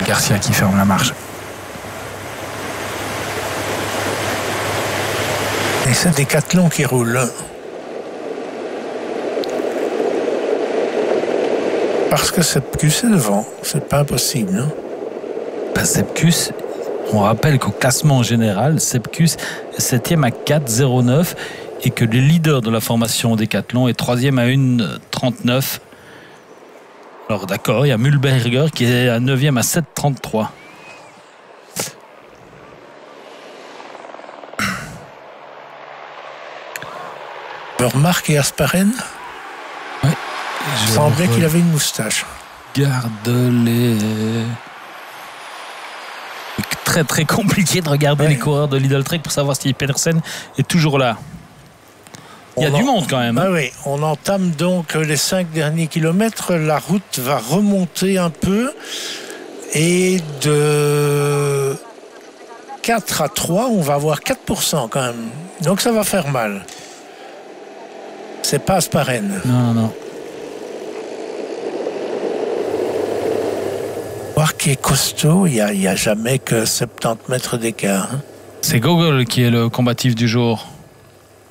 Garcia qui ferme la marche. Et c'est Decathlon qui roule. Parce que Sepkus est devant, c'est pas impossible. Hein. Sepkus, on rappelle qu'au classement général, Sepkus est 7e à 4,09 et que le leader de la formation Decathlon est 3e à 1,39. Alors d'accord, il y a Mühlberger qui est à 9e à 7,33. Remarque et Asparen. Oui. Il semblait qu'il avait une moustache. Garde-les. C'est très très compliqué de regarder les coureurs de Lidl Trek pour savoir si Pedersen est toujours là. Il y a du monde quand même. Ah oui, on entame donc les 5 derniers kilomètres. La route va remonter un peu. Et de 4 à 3, on va avoir 4% quand même. Donc ça va faire mal. C'est pas Asparen. Non. Voir qui est costaud, il n'y a jamais que 70 mètres d'écart. Hein. C'est Gogol qui est le combatif du jour.